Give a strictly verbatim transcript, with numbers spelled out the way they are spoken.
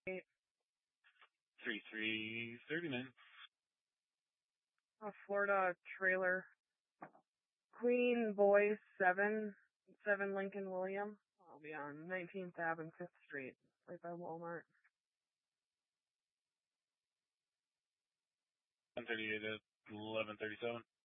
three three thirty man. A Florida trailer. Queen Boy seven, seven Lincoln William. I'll be on nineteenth Avenue and fifth Street, right by Walmart. ten thirty-eight at eleven thirty-seven.